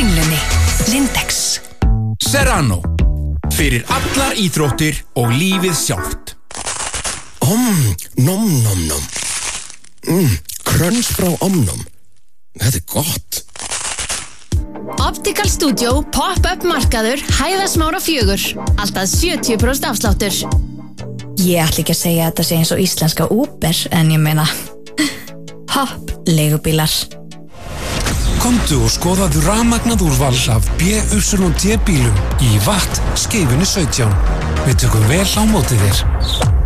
Kringlunni. Lindex. Serrano. Fyrir allar íþróttir og lífið sjálft. Nom nom nom. Kröns frá Omnom. Þetta gott. Optical Studio pop-up markaður Hæðasmára 4. Alltaf 70% afsláttur. Ég ætla ekki að segja að þetta sé eins og íslenska Uber, en ég meina Hopp leigubílar. Komdu og skoðaðu rafmagnað úrval af BYD bílum í Watt skeifunni 17. Við tökum vel á móti þér.